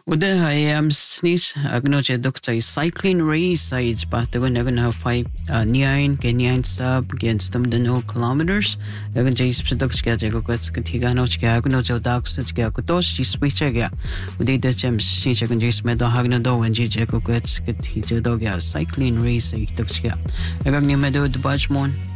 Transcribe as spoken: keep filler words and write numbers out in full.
Ude I am sneeze agnoche doctor cycling race I but the one gonna have five uh nine ke nine sub against them the no kilometers. Agan jais product ke jago kwats ke thiga no ke agno jo dax ke ko to shi switch ke. Ude the gem shi agan jais me do hagna do when ji jago kwats ke thi jo do ga cycling race I doctor ke. Agan ni me do the bajmon